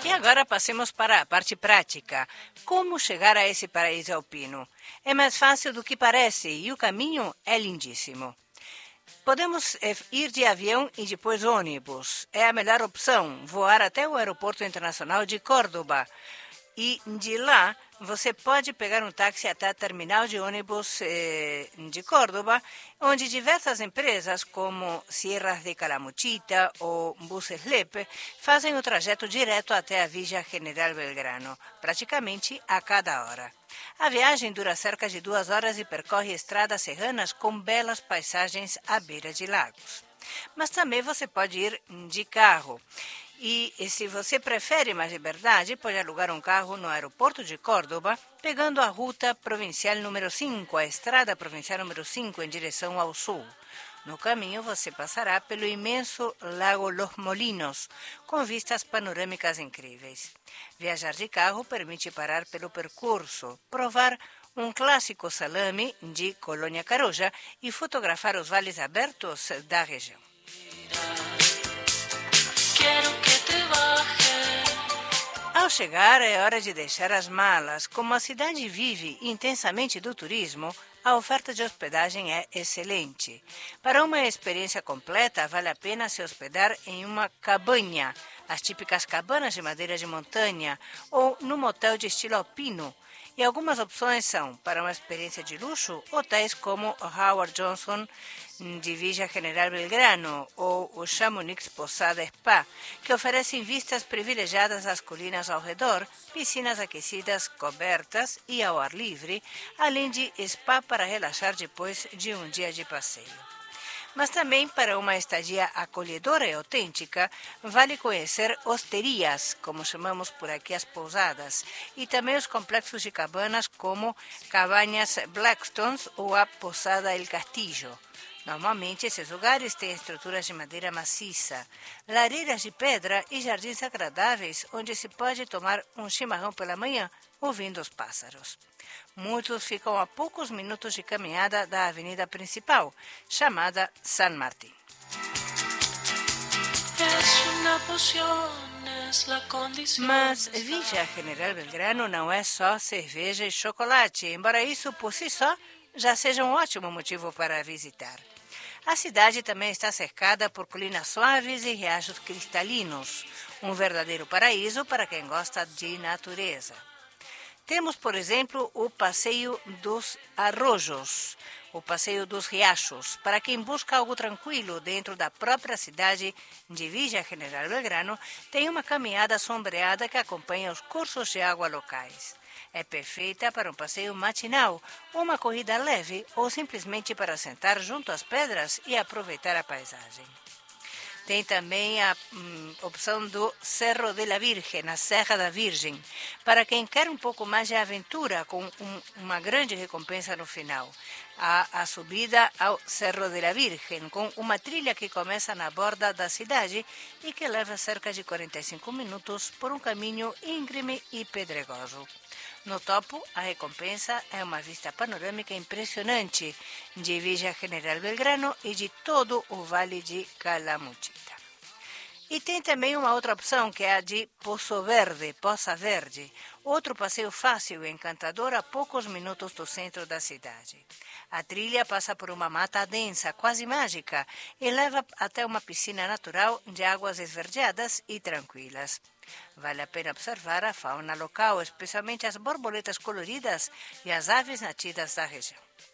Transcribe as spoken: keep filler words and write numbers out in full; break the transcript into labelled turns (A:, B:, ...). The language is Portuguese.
A: E agora passemos para a parte prática. Como chegar a esse paraíso alpino? É mais fácil do que parece e o caminho é lindíssimo. Podemos eh, ir de avião e depois ônibus. É a melhor opção, voar até o aeroporto internacional de Córdoba. E de lá, você pode pegar um táxi até a terminal de ônibus eh, de Córdoba, onde diversas empresas, como Sierras de Calamuchita ou Buses Lepe, fazem o trajeto direto até a Villa General Belgrano, praticamente a cada hora. A viagem dura cerca de duas horas e percorre estradas serranas com belas paisagens à beira de lagos. Mas também você pode ir de carro. E, e se você prefere mais liberdade, pode alugar um carro no aeroporto de Córdoba, pegando a ruta provincial número cinco, a estrada provincial número cinco, em direção ao sul. No caminho, você passará pelo imenso Lago Los Molinos, com vistas panorâmicas incríveis. Viajar de carro permite parar pelo percurso, provar um clássico salame de Colônia Caroja e fotografar os vales abertos da região. Ao chegar, é hora de deixar as malas. Como a cidade vive intensamente do turismo, a oferta de hospedagem é excelente. Para uma experiência completa, vale a pena se hospedar em uma cabanha, as típicas cabanas de madeira de montanha, ou num hotel de estilo alpino. E algumas opções são, para uma experiência de luxo, hotéis como o Howard Johnson de Villa General Belgrano ou o Chamonix Posada Spa, que oferecem vistas privilegiadas às colinas ao redor, piscinas aquecidas, cobertas e ao ar livre, além de spa para relaxar depois de um dia de passeio. Mas também, para uma estadia acolhedora e autêntica, vale conhecer hosterias, como chamamos por aqui as pousadas, e também os complexos de cabanas como Cabañas Blackstones ou a Posada El Castillo. Normalmente, esses lugares têm estruturas de madeira maciça, lareiras de pedra e jardins agradáveis onde se pode tomar um chimarrão pela manhã ouvindo os pássaros. Muitos ficam a poucos minutos de caminhada da avenida principal, chamada San Martín. Mas Villa General Belgrano não é só cerveja e chocolate, embora isso por si só já seja um ótimo motivo para visitar. A cidade também está cercada por colinas suaves e riachos cristalinos, um verdadeiro paraíso para quem gosta de natureza. Temos, por exemplo, o Passeio dos Arrojos, o Passeio dos Riachos, para quem busca algo tranquilo dentro da própria cidade de Villa General Belgrano, tem uma caminhada sombreada que acompanha os cursos de água locais. É perfeita para um passeio matinal, uma corrida leve ou simplesmente para sentar junto às pedras e aproveitar a paisagem. Tem também a hum, opção do Cerro de la Virgen, a Serra da Virgem, para quem quer um pouco mais de aventura, com um, uma grande recompensa no final. A, a subida ao Cerro de la Virgen, com uma trilha que começa na borda da cidade e que leva cerca de quarenta e cinco minutos por um caminho íngreme e pedregoso. No topo, a recompensa é uma vista panorâmica impressionante de Villa General Belgrano e de todo o Vale de Calamuchita. E tem também uma outra opção, que é a de Poço Verde, Poça Verde, outro passeio fácil e encantador a poucos minutos do centro da cidade. A trilha passa por uma mata densa, quase mágica, e leva até uma piscina natural de águas esverdeadas e tranquilas. Vale a pena observar a fauna local, especialmente as borboletas coloridas e as aves nativas da região.